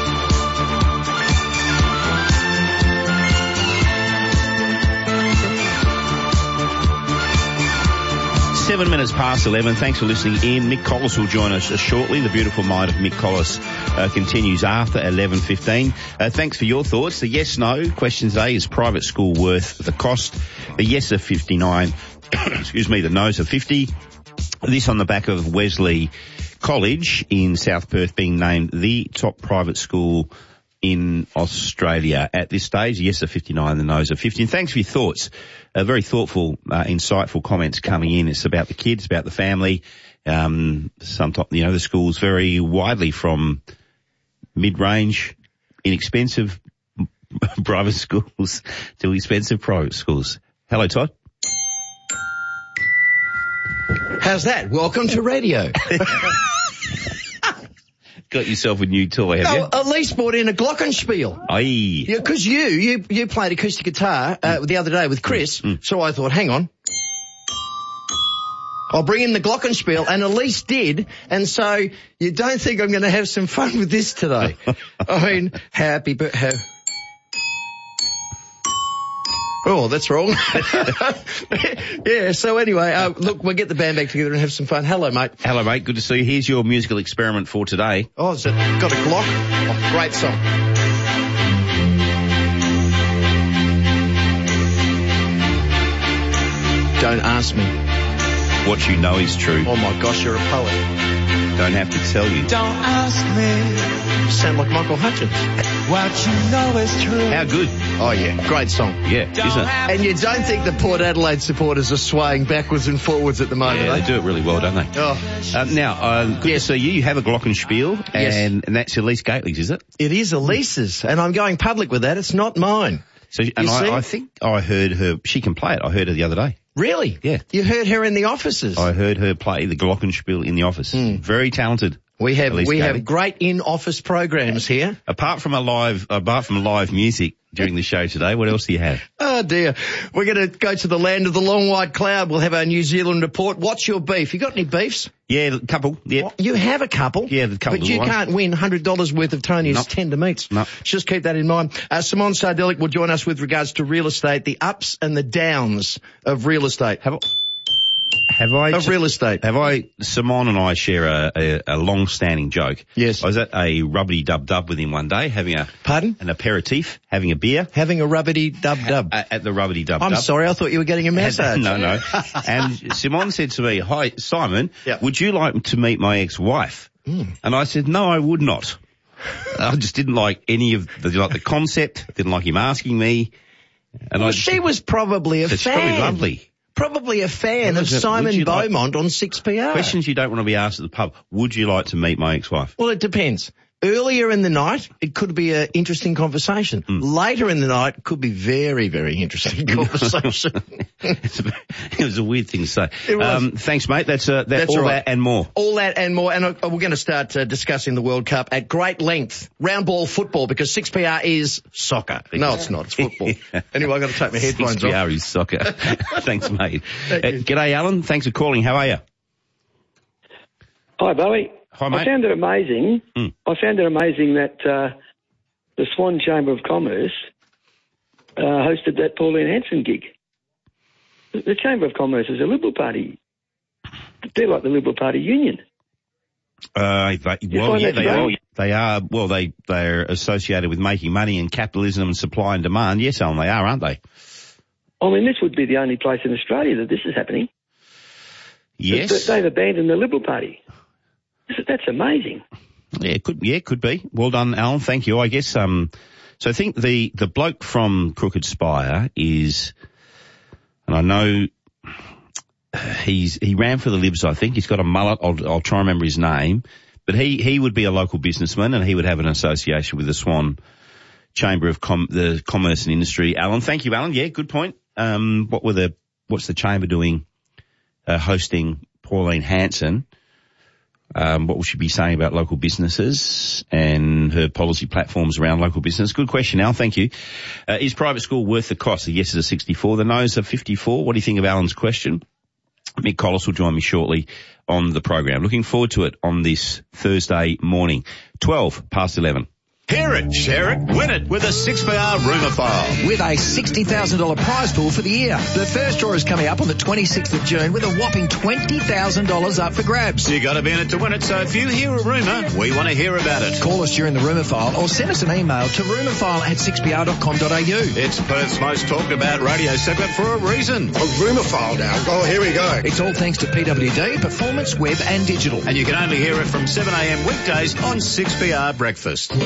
Seven minutes past eleven. Thanks for listening in. Mick Collis will join us shortly. The beautiful mind of Mick Collis uh, continues after eleven fifteen. Uh, thanks for your thoughts. The yes-no question today is private school worth the cost. The yes are fifty-nine. Excuse me, the no's are fifty. This on the back of Wesley College in South Perth being named the top private school in Australia at this stage. Yes are fifty-nine, the no's are fifty. And thanks for your thoughts. Uh, very thoughtful, uh, insightful comments coming in. It's about the kids, about the family. Um, sometimes, you know, the schools vary widely from mid-range, inexpensive private schools to expensive private schools. Hello, Todd. How's that? Welcome to radio. Got yourself a new toy, have no, you? At least bought in a glockenspiel. Aye. Yeah, because you, you, you played acoustic guitar uh, mm. the other day with Chris, mm. so I thought, hang on. I'll bring in the glockenspiel, and Elise did, and so you don't think I'm going to have some fun with this today. I mean, happy but ha- Oh, that's wrong. Yeah, so anyway, uh, look, we'll get the band back together and have some fun. Hello, mate. Hello, mate. Good to see you. Here's your musical experiment for today. Oh, is it got a Glock? Oh, great song. Don't ask me. What you know is true. Oh, my gosh, you're a poet. Don't have to tell you. Don't ask me. You sound like Michael Hutchins. What you know is true. How good. Oh, yeah. Great song. Yeah, isn't it? And you don't think the Port Adelaide supporters are swaying backwards and forwards at the moment, Yeah, eh? they do it really well, don't they? Oh. Uh, now, uh, good Yes. to see you. You have a glockenspiel, and, Yes. and that's Elise Gately's, is it? It is Elise's, and I'm going public with that. It's not mine. So, and You see? I, I think I heard her, she can play it. I heard her the other day. Really? Yeah. You heard her in the offices? I heard her play the glockenspiel in the office. Very talented. We have Elise we Gately. have great in-office programs here. Apart from a live, apart from live music during the show today, what else do you have? Oh dear. We're going to go to the land of the long white cloud. We'll have our New Zealand report. What's your beef? You got any beefs? Yeah, a couple. Yeah. You have a couple? Yeah, the couple. But you one. can't win one hundred dollars worth of Tony's Nope. tender meats. No. Just keep that in mind. Uh, Simone Sardelic will join us with regards to real estate, the ups and the downs of real estate. Have a... Have I of real estate? Have I? Simon and I share a, a, a long-standing joke. Yes. I was at a rubbity dub dub with him one day, having a pardon an aperitif, having a beer, having a rubbity dub dub at, at the rubbity dub. I'm sorry, I thought you were getting a massage. No, no. And Simon said to me, "Hi, Simon, yep. would you like to meet my ex-wife?" Mm. And I said, "No, I would not." I just didn't like any of the like the concept. Didn't like him asking me. And well, I, she was probably a it's fan. probably lovely. Probably a fan of Simon Beaumont like, on six P R. Questions you don't want to be asked at the pub. Would you like to meet my ex-wife? Well, it depends. Earlier in the night, it could be an interesting conversation. Mm. Later in the night, it could be very, very interesting conversation. It's a, it was a weird thing to say. It was. Um, thanks, mate. That's, uh, that, That's all right. that and more. All that and more. And uh, we're going to start uh, discussing the World Cup at great length. Round ball football, because six P R is soccer. No, it's not. It's football. Yeah. Anyway, I've got to take my headphones six P R off. is soccer. Thanks, mate. Thank uh, you. G'day, Alan. Thanks for calling. How are you? Hi, Bowie. Hi, mate. I found it amazing. Mm. I found it amazing that uh, the Swan Chamber of Commerce uh, hosted that Pauline Hanson gig. The, the Chamber of Commerce is a Liberal Party. They're like the Liberal Party union. Uh, they, well, find yeah, that they are. strange? They are. Well, they they're associated with making money and capitalism and supply and demand. Yes, Alan, they are, aren't they? I mean, this would be the only place in Australia that this is happening. Yes. But they've abandoned the Liberal Party. That's amazing. Yeah, it could, yeah, it could be. Well done, Alan. Thank you. I guess, um, so I think the, the bloke from Crooked Spire is, and I know he's, he ran for the Libs, I think. He's got a mullet. I'll, I'll try and remember his name, but he, he would be a local businessman and he would have an association with the Swan Chamber of Com- the Commerce and Industry. Alan, thank you, Alan. Yeah, good point. Um, what were the, what's the chamber doing, uh, hosting Pauline Hanson? Um, what will she be saying about local businesses and her policy platforms around local business? Good question, Al. Thank you. Uh, is private school worth the cost? The yes is a sixty-four. The no's are fifty-four. What do you think of Alan's question? Mick Collis will join me shortly on the program. Looking forward to it on this Thursday morning. twelve past eleven. Hear it, share it, win it with a six P R rumour file. With a sixty thousand dollars prize pool for the year. The first draw is coming up on the twenty-sixth of June with a whopping twenty thousand dollars up for grabs. You got to be in it to win it, so if you hear a rumour, we want to hear about it. Call us during the rumour file or send us an email to rumourfile at six p r dot com dot a u. It's Perth's most talked about radio segment for a reason. A rumour file now. Oh, here we go. It's all thanks to P W D, Performance, Web and Digital. And you can only hear it from seven a m weekdays on six P R Breakfast.